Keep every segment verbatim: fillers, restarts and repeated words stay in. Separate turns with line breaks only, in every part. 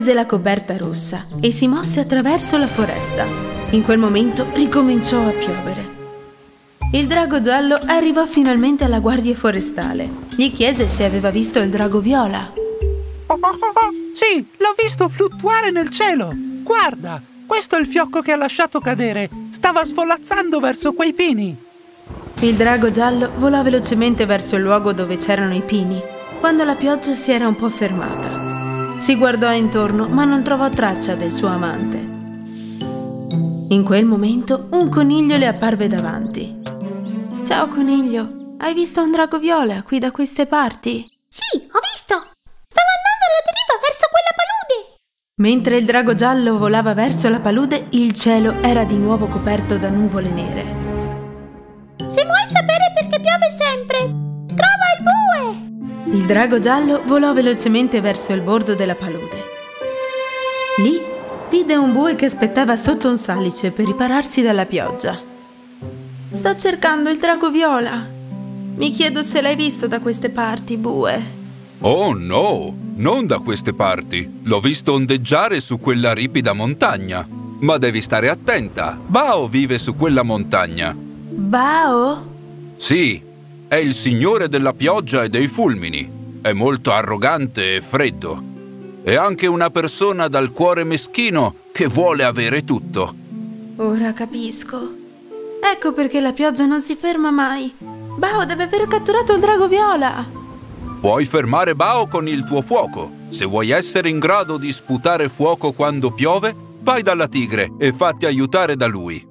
la coperta rossa e si mosse attraverso la foresta. In quel momento ricominciò a piovere. Il drago giallo arrivò finalmente alla guardia forestale. Gli chiese se aveva visto il drago viola.
Sì, l'ho visto fluttuare nel cielo. Guarda, questo è il fiocco che ha lasciato cadere. Stava svolazzando verso quei pini.
Il drago giallo volò velocemente verso il luogo dove c'erano i pini, quando la pioggia si era un po' fermata. Si guardò intorno, ma non trovò traccia del suo amante. In quel momento un coniglio le apparve davanti. Ciao coniglio, hai visto un drago viola qui da queste parti?
Sì, ho visto! Stava andando alla deriva verso quella palude!
Mentre il drago giallo volava verso la palude, il cielo era di nuovo coperto da nuvole nere.
Se vuoi sapere perché piove sempre, trova il bue!
Il drago giallo volò velocemente verso il bordo della palude. Lì vide un bue che aspettava sotto un salice per ripararsi dalla pioggia. Sto cercando il drago viola. Mi chiedo se l'hai visto da queste parti, bue.
Oh no, non da queste parti. L'ho visto ondeggiare su quella ripida montagna. Ma devi stare attenta. Bao vive su quella montagna.
Bao?
Sì, è il signore della pioggia e dei fulmini. È molto arrogante e freddo. È anche una persona dal cuore meschino che vuole avere tutto.
Ora capisco. Ecco perché la pioggia non si ferma mai. Bao deve aver catturato il drago viola.
Puoi fermare Bao con il tuo fuoco. Se vuoi essere in grado di sputare fuoco quando piove, vai dalla tigre e fatti aiutare da lui.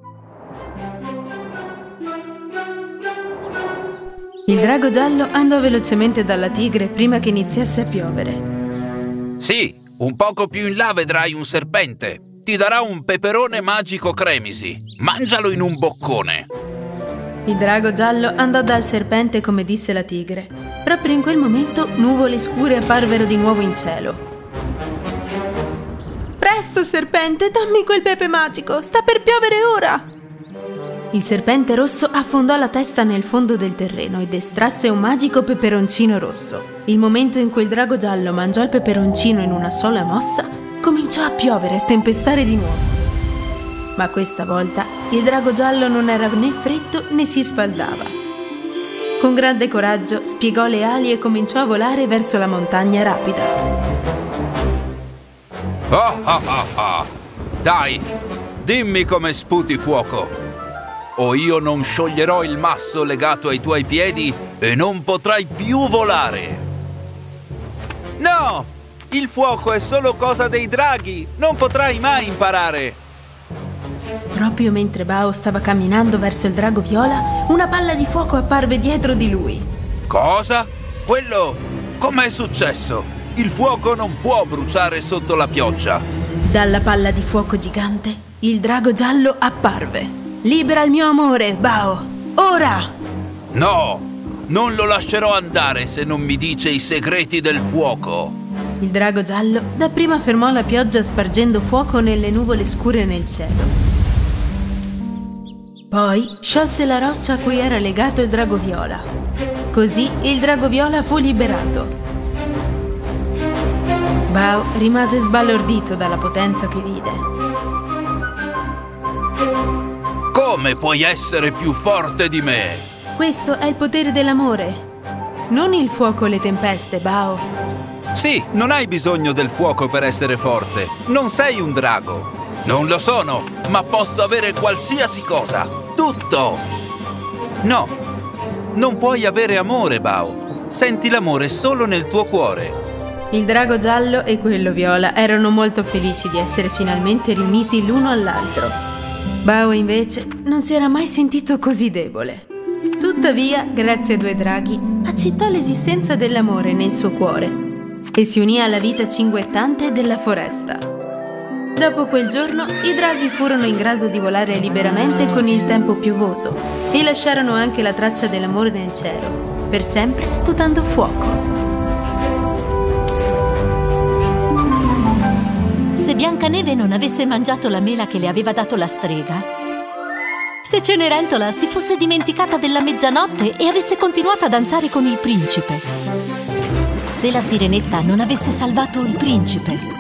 Il drago giallo andò velocemente dalla tigre prima che iniziasse a piovere.
Sì, un poco più in là vedrai un serpente. Ti darà un peperone magico cremisi. Mangialo in un boccone.
Il drago giallo andò dal serpente come disse la tigre. Proprio in quel momento nuvole scure apparvero di nuovo in cielo. Presto, serpente, dammi quel pepe magico. Sta per piovere ora. Il serpente rosso affondò la testa nel fondo del terreno ed estrasse un magico peperoncino rosso. Il momento in cui il drago giallo mangiò il peperoncino in una sola mossa, cominciò a piovere e tempestare di nuovo. Ma questa volta il drago giallo non era né freddo né si spaldava. Con grande coraggio spiegò le ali e cominciò a volare verso la montagna rapida.
Ah ah ah ah! Dai, dimmi come sputi fuoco! O io non scioglierò il masso legato ai tuoi piedi e non potrai più volare! No! Il fuoco è solo cosa dei draghi! Non potrai mai imparare!
Proprio mentre Bao stava camminando verso il drago viola, una palla di fuoco apparve dietro di lui.
Cosa? Quello? Com'è successo? Il fuoco non può bruciare sotto la pioggia!
Dalla palla di fuoco gigante, il drago giallo apparve. Libera il mio amore, Bao! Ora!
No! Non lo lascerò andare se non mi dice i segreti del fuoco!
Il drago giallo dapprima fermò la pioggia spargendo fuoco nelle nuvole scure nel cielo. Poi sciolse la roccia a cui era legato il drago viola. Così il drago viola fu liberato. Bao rimase sbalordito dalla potenza che vide.
Come puoi essere più forte di me?
Questo è il potere dell'amore. Non il fuoco o le tempeste, Bao.
Sì, non hai bisogno del fuoco per essere forte. Non sei un drago. Non lo sono, ma posso avere qualsiasi cosa. Tutto. No, non puoi avere amore, Bao. Senti l'amore solo nel tuo cuore.
Il drago giallo e quello viola erano molto felici di essere finalmente riuniti l'uno all'altro. Bao invece non si era mai sentito così debole. Tuttavia, grazie ai due draghi, accettò l'esistenza dell'amore nel suo cuore e si unì alla vita cinguettante della foresta. Dopo quel giorno, i draghi furono in grado di volare liberamente con il tempo piovoso e lasciarono anche la traccia dell'amore nel cielo, per sempre sputando fuoco.
Se Biancaneve non avesse mangiato la mela che le aveva dato la strega, se Cenerentola si fosse dimenticata della mezzanotte e avesse continuato a danzare con il principe, se la Sirenetta non avesse salvato il principe,